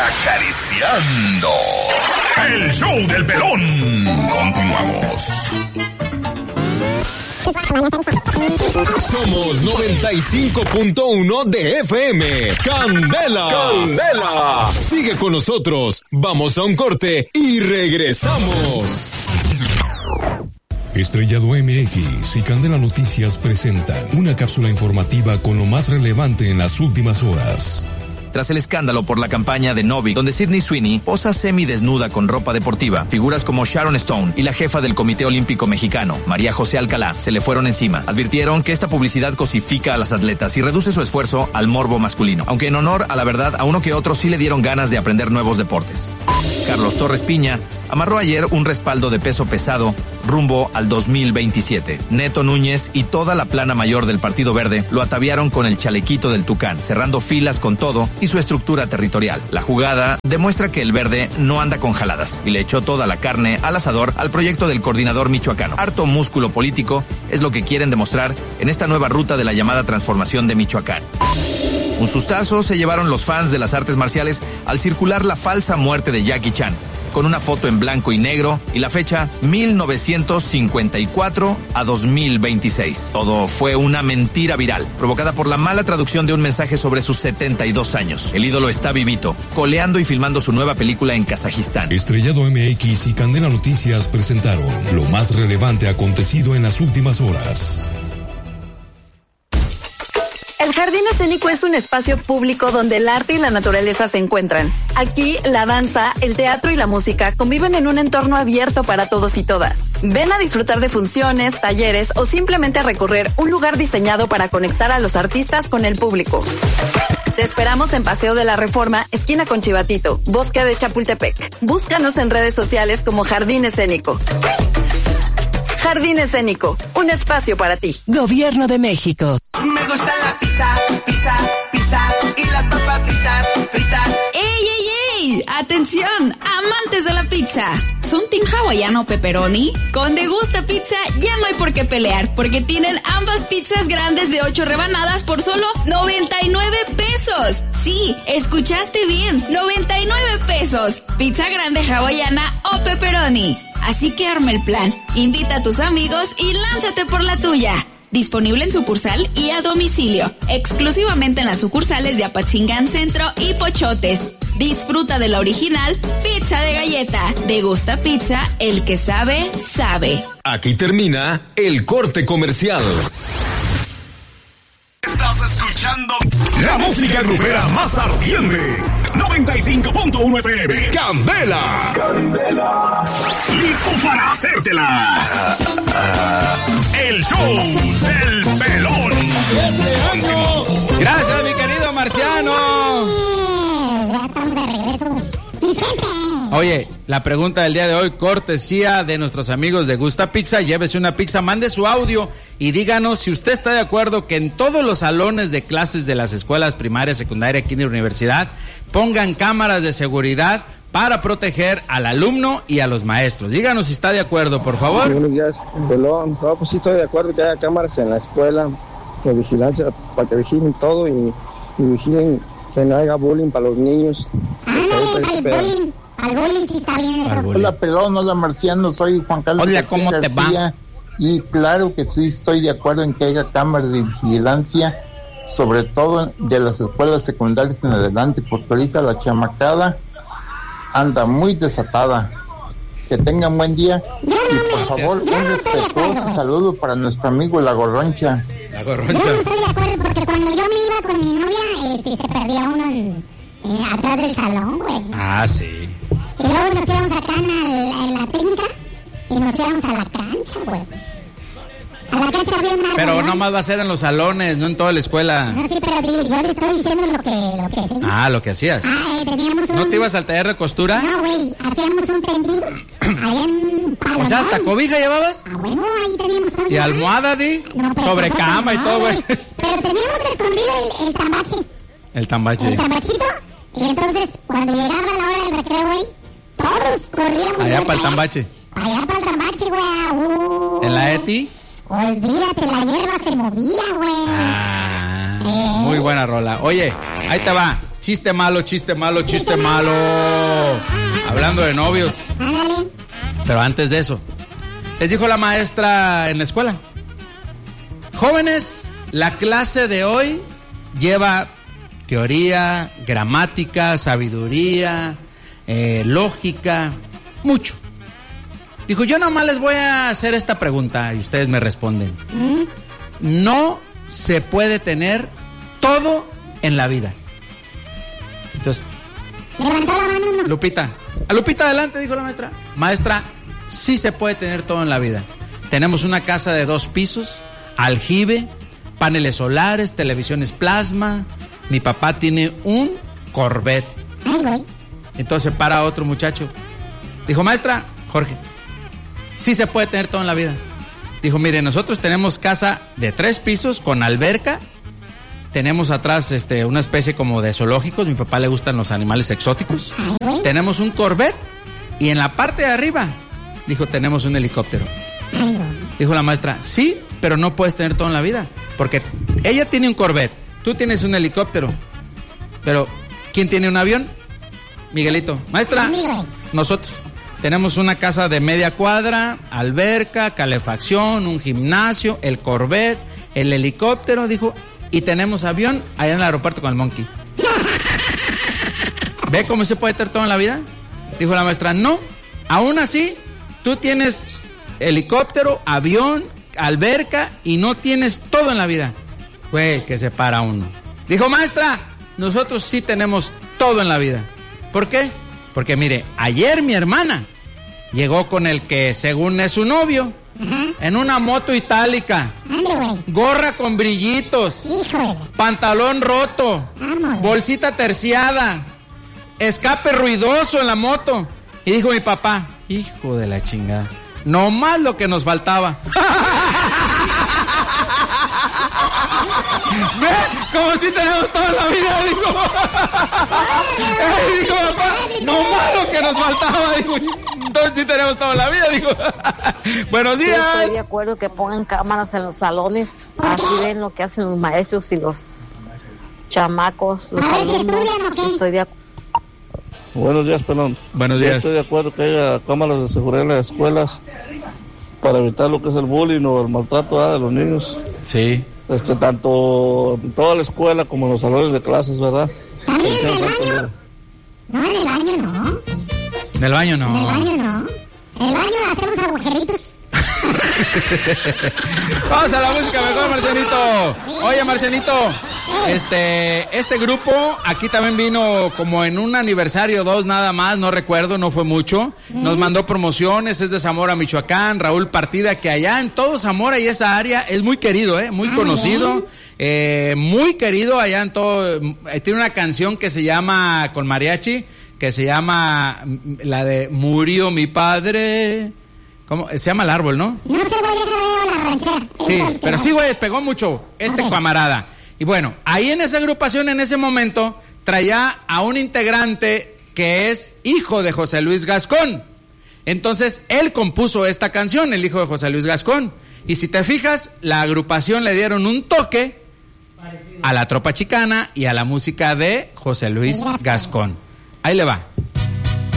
acariciando. El show del pelón. Continuamos. Somos 95.1 de FM. Candela. Candela. Sigue con nosotros. Vamos a un corte y regresamos. Estrellado MX y Candela Noticias presentan una cápsula informativa con lo más relevante en las últimas horas. Tras el escándalo por la campaña de Novik, donde Sydney Sweeney posa semidesnuda con ropa deportiva, figuras como Sharon Stone y la jefa del Comité Olímpico Mexicano, María José Alcalá, se le fueron encima. Advirtieron que esta publicidad cosifica a las atletas y reduce su esfuerzo al morbo masculino, aunque en honor a la verdad a uno que otro sí le dieron ganas de aprender nuevos deportes. Carlos Torres Piña amarró ayer un respaldo de peso pesado rumbo al 2027. Neto Núñez y toda la plana mayor del Partido Verde lo ataviaron con el chalequito del Tucán, cerrando filas con todo y su estructura territorial. La jugada demuestra que el Verde no anda con jaladas y le echó toda la carne al asador al proyecto del coordinador michoacano. Harto músculo político es lo que quieren demostrar en esta nueva ruta de la llamada transformación de Michoacán. Un sustazo se llevaron los fans de las artes marciales al circular la falsa muerte de Jackie Chan, con una foto en blanco y negro y la fecha 1954 a 2026. Todo fue una mentira viral, provocada por la mala traducción de un mensaje sobre sus 72 años. El ídolo está vivito, coleando y filmando su nueva película en Kazajistán. Estrellado MX y Candela Noticias presentaron lo más relevante acontecido en las últimas horas. El Jardín Escénico es un espacio público donde el arte y la naturaleza se encuentran. Aquí, la danza, el teatro y la música conviven en un entorno abierto para todos y todas. Ven a disfrutar de funciones, talleres o simplemente a recorrer un lugar diseñado para conectar a los artistas con el público. Te esperamos en Paseo de la Reforma, esquina con Chivatito, Bosque de Chapultepec. Búscanos en redes sociales como Jardín Escénico. Jardín Escénico, un espacio para ti. Gobierno de México. Me gusta la pizza, pizza, pizza y las papas fritas. ¡Ey, ey, ey! ¡Atención! ¡Amantes de la pizza! ¿Son team hawaiano o pepperoni? Con De Gusta Pizza ya no hay por qué pelear, porque tienen ambas pizzas grandes de 8 rebanadas por solo 99 pesos. Sí, escuchaste bien, 99 pesos. Pizza grande hawaiana o pepperoni. Así que arma el plan, invita a tus amigos y lánzate por la tuya. Disponible en sucursal y a domicilio, exclusivamente en las sucursales de Apatzingán Centro y Pochotes. Disfruta de la original pizza de galleta. De Gusta Pizza, el que sabe, sabe. Aquí termina el corte comercial. Estás escuchando la música grupera más ardiente. 95.1 FM. Candela. Candela. Listo para hacértela. El show del pelón. Este año. Gracias, mi querido Marciano. Oye, la pregunta del día de hoy, cortesía de nuestros amigos de Gusta Pizza. Llévese una pizza, mande su audio y díganos si usted está de acuerdo que en todos los salones de clases de las escuelas primarias, secundaria, kinder y universidad pongan cámaras de seguridad para proteger al alumno y a los maestros. Díganos si está de acuerdo, por favor. Buenos días, pelón. No, pues sí estoy de acuerdo que haya cámaras en la escuela de vigilancia para que vigilen todo y vigilen que no haya bullying para los niños. Al bullying sí está bien eso. Hola, pelón, hola, Marciano, soy Juan Carlos. Hola, ¿cómo te va? Y claro que sí estoy de acuerdo en que haya cámaras de vigilancia, sobre todo de las escuelas secundarias en adelante, porque ahorita la chamacada anda muy desatada. Que tengan buen día. Y por favor, un respetuoso saludo para nuestro amigo La Gorroncha. La Gorroncha. Yo no estoy de acuerdo porque cuando yo me iba con mi novia, se perdía uno atrás del salón, güey. Ah, sí. Y luego nos íbamos acá en la técnica y nos íbamos a la cancha, güey. A la cancha había una... Pero nomás va a ser en los salones, no en toda la escuela. No, sí, pero yo te estoy diciendo lo que hacía. Ah, lo que hacías. Teníamos ¿No te ibas al taller de costura? No, güey, hacíamos un tendido. Ahí en Palamón. O sea, ¿hasta cobija llevabas? Ah, bueno, ahí teníamos todo. ¿Y almohada, di? No, sobre cama y todo, güey. Pero teníamos escondido el tambache. El tambache. El tambachito. Y entonces, cuando llegaba la hora del recreo, güey, todos corríamos. Allá para el tambache. Allá para el tambache, güey. ¿En la ETI? Olvídate, la hierba se movía, güey. Muy buena rola. Oye, ahí te va. chiste malo. Hablando de novios. Pero antes de eso, les dijo la maestra en la escuela: jóvenes, la clase de hoy lleva teoría, gramática, sabiduría, lógica, mucho. Dijo, yo nomás les voy a hacer esta pregunta y ustedes me responden. No se puede tener todo en la vida. Entonces, levantó la mano, no. Lupita, a Lupita adelante, dijo la maestra. Maestra, sí se puede tener todo en la vida. Tenemos una casa de 2 pisos, aljibe, paneles solares, televisiones plasma. Mi papá tiene un Corvette. Ay, güey. Entonces para otro muchacho. Dijo, maestra, Jorge, sí se puede tener todo en la vida. Dijo, mire, nosotros tenemos casa de 3 pisos con alberca. Tenemos atrás una especie como de zoológicos. Mi papá le gustan los animales exóticos. Ay, tenemos un Corvette. Y en la parte de arriba, dijo, tenemos un helicóptero. ay, Dijo la maestra, sí, pero no puedes tener todo en la vida. Porque ella tiene un Corvette, tú tienes un helicóptero. Pero, ¿quién tiene un avión? Miguelito. Maestra, nosotros tenemos una casa de media cuadra, alberca, calefacción, un gimnasio, el Corvette, el helicóptero, dijo, y tenemos avión allá en el aeropuerto con el Monkey. ¿Ve cómo se puede tener todo en la vida? Dijo la maestra, no, aún así, tú tienes helicóptero, avión, alberca y no tienes todo en la vida. Güey, que se para uno. Dijo, maestra, nosotros sí tenemos todo en la vida. ¿Por qué? Porque mire, ayer mi hermana llegó con el que según es su novio, en una moto itálica, gorra con brillitos, pantalón roto, bolsita terciada, escape ruidoso en la moto. Y dijo mi papá, hijo de la chingada, nomás lo que nos faltaba. ¿Ve? Como si tenemos toda la vida, dijo. Dijo papá, nomás lo que nos faltaba, dijo. Entonces sí tenemos toda la vida, dijo. Buenos días. Sí, estoy de acuerdo que pongan cámaras en los salones. Así ven lo que hacen los maestros y los chamacos, los alumnos. Estoy de acuerdo. Buenos días, pelón. Buenos días. Yo estoy de acuerdo que haya cámaras de seguridad en las escuelas para evitar lo que es el bullying o el maltrato de los niños. Sí. Tanto en toda la escuela como en los salones de clases, ¿verdad? ¿También en el baño? No, en el baño no. En el baño no. En el baño no. En el baño hacemos agujeritos. Vamos a la música mejor, Marcelito. Oye, Marcelito, este grupo aquí también vino como en un aniversario 2 nada más, no recuerdo, no fue mucho. Nos mandó promociones, es de Zamora, Michoacán. Raúl Partida, que allá en todo Zamora y esa área es muy querido, muy conocido, muy querido allá en todo. Tiene una canción que se llama, con mariachi, que se llama la de Murió mi padre. ¿Cómo? Se llama El Árbol, ¿no? No sé, güey, déjame la ranchera. Sí, pero sí, güey, pegó mucho camarada. Y bueno, ahí en esa agrupación, en ese momento, traía a un integrante que es hijo de José Luis Gascón. Entonces, él compuso esta canción, el hijo de José Luis Gascón. Y si te fijas, la agrupación le dieron un toque a la Tropa Chicana y a la música de José Luis Gascón. Ahí le va.